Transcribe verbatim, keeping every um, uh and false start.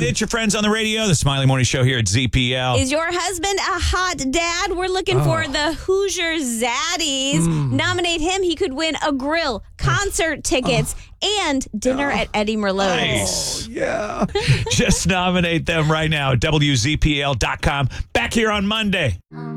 right, it's your friends on the radio, the Smiley Morning Show here at Z P L. Is your husband a hot dad? We're looking oh. for the Hoosier Zaddies. Mm. Nominate him. He could win a grill, concert tickets, oh. and dinner oh. at Eddie Merlot's. Nice. Oh, yeah. Just nominate them right now at W Z P L dot com. Back here on Monday.